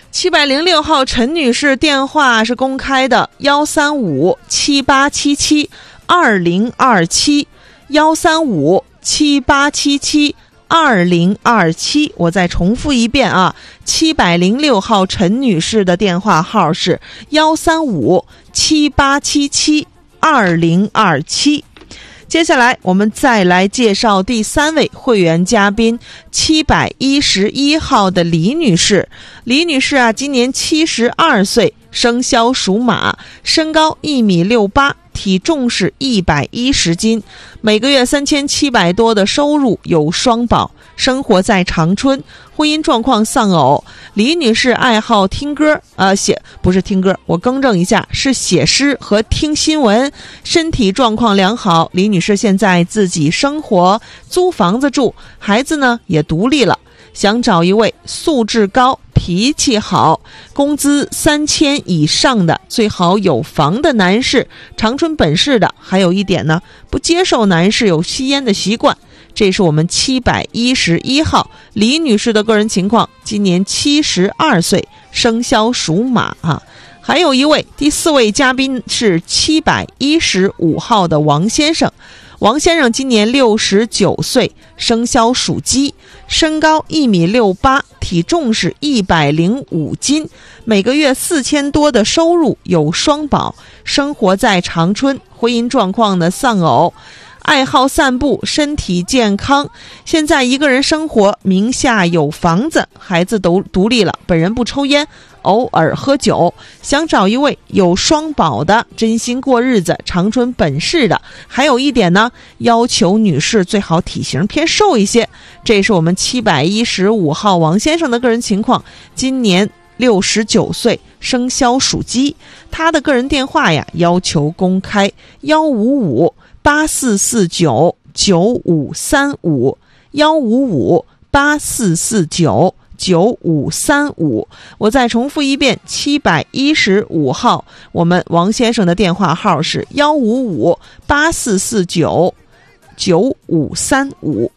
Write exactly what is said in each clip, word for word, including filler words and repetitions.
七百零六号陈女士电话是公开的，幺三五七八七七二零二七，幺三五七八七七二零二七。我再重复一遍啊，七百零六号陈女士的电话号是幺三五七八七七二零二七。接下来我们再来介绍第三位会员嘉宾，七百一十一号的李女士。李女士啊，今年七十二岁，生肖属马，身高一米六八，体重是一百一十斤，每个月三千七百多的收入，有双保，生活在长春，婚姻状况丧偶。李女士爱好听歌，呃，写不是听歌，我更正一下，是写诗和听新闻，身体状况良好。李女士现在自己生活，租房子住，孩子呢也独立了，想找一位素质高、脾气好、工资三千以上的，最好有房的男士，长春本市的。还有一点呢，不接受男士有吸烟的习惯。这是我们七百一十一号李女士的个人情况，今年七十二岁，生肖属马啊。还有一位第四位嘉宾是七百一十五号的王先生。王先生今年六十九岁，生肖属鸡，身高一米六八，体重是一百零五斤，每个月四千多的收入，有双保，生活在长春，婚姻状况的丧偶，爱好散步，身体健康，现在一个人生活，名下有房子，孩子都独立了，本人不抽烟，偶尔喝酒，想找一位有双保的，真心过日子，长春本市的。还有一点呢，要求女士最好体型偏瘦一些。这是我们七百一十五号王先生的个人情况，今年六十九岁，生肖属鸡。他的个人电话呀，要求公开，幺五五八四四九九五三五，幺五五八四四九九五三五。我再重复一遍，七百一十五号我们王先生的电话号是幺五五八四四九九五三五。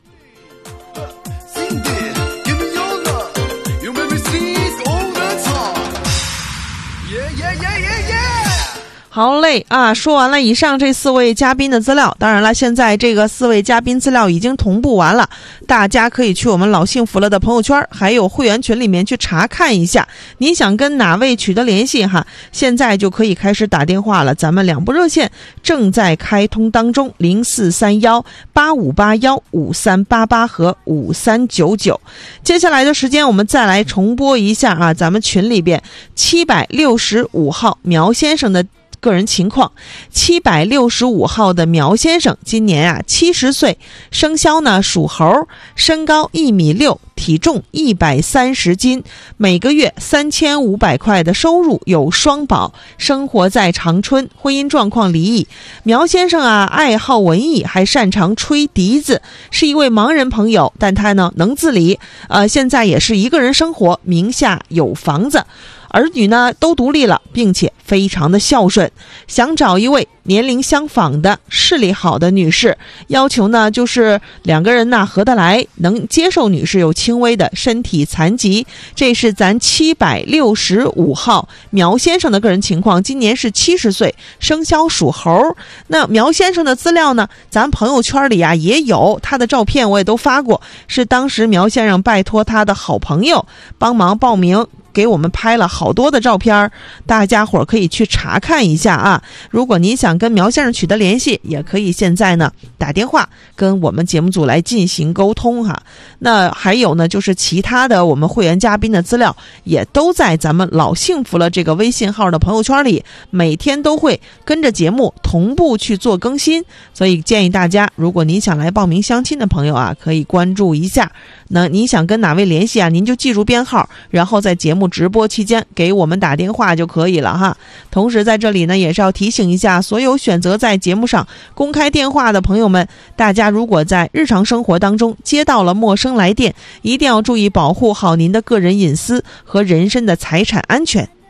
好嘞啊！说完了以上这四位嘉宾的资料，当然了，现在这个四位嘉宾资料已经同步完了，大家可以去我们老幸福了的朋友圈还有会员群里面去查看一下，你想跟哪位取得联系哈，现在就可以开始打电话了，咱们两部热线正在开通当中，零四三幺八五八幺五三八八和五三九九。接下来的时间我们再来重播一下啊，咱们群里边七百六十五号苗先生的个人情况。七百六十五号的苗先生今年啊七十岁，生肖呢属猴，身高一米六，体重一百三十斤，每个月三千五百块的收入，有双保，生活在长春，婚姻状况离异。苗先生啊爱好文艺，还擅长吹笛子，是一位盲人朋友，但他呢能自理，呃现在也是一个人生活，名下有房子，儿女呢都独立了，并且非常的孝顺，想找一位年龄相仿的视力好的女士，要求呢就是两个人呢合得来，能接受女士有轻微的身体残疾。这是咱七百六十五号苗先生的个人情况，今年是七十岁，生肖属猴。那苗先生的资料呢，咱朋友圈里啊也有他的照片，我也都发过，是当时苗先生拜托他的好朋友帮忙报名，给我们拍了好多的照片，大家伙可以去查看一下啊。如果您想跟苗先生取得联系，也可以现在呢打电话跟我们节目组来进行沟通哈。那还有呢，就是其他的我们会员嘉宾的资料也都在咱们老幸福了这个微信号的朋友圈里，每天都会跟着节目同步去做更新，所以建议大家，如果您想来报名相亲的朋友啊，可以关注一下。那您想跟哪位联系啊，您就记住编号，然后在节目直播期间给我们打电话就可以了哈。同时在这里呢，也是要提醒一下所有选择在节目上公开电话的朋友们，大家如果在日常生活当中接到了陌生来电，一定要注意保护好您的个人隐私和人身的财产安全。